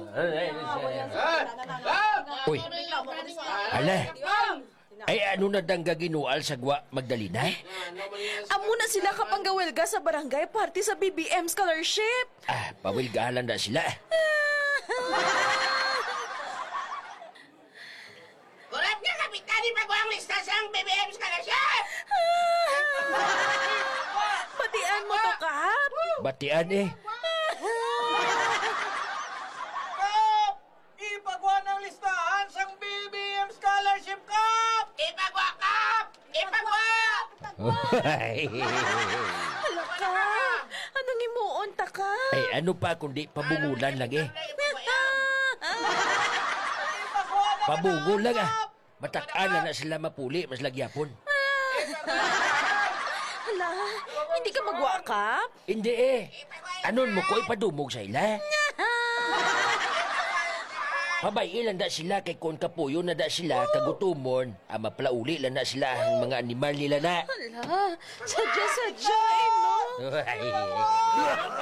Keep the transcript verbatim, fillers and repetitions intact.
Uy, ala. Ay ano na dangga ginual sa gwa Magdalena? Amo na sila kapang gawelga sa barangay party sa B B M scholarship. Ah, pawilgahalan na sila. Kulat nga, Kapitan, ipagawa ang lista sa B B M scholarship! Batian mo to, Kap. Batian eh. Kap! Ipagawa ng listahan sang B B M Scholarship, Kap! Ipagawa, Kap! Ipagawa! Hala ka. Anong imuon ta ka? Ay ano pa kundi pabungulan lang eh. Pabungol lang ah. Matak-ana na sila mapuli, mas lagyapon. Hala, hindi ka magwa, Kap? Hindi eh. Anon mo ko ipadumog sa ila? Pabay ilan da sila kay kon kapuyo na da sila kagutumon. Ama pala uli lang na sila ang mga animal nila na. Hala, sadya-sadya eh, no? Ay.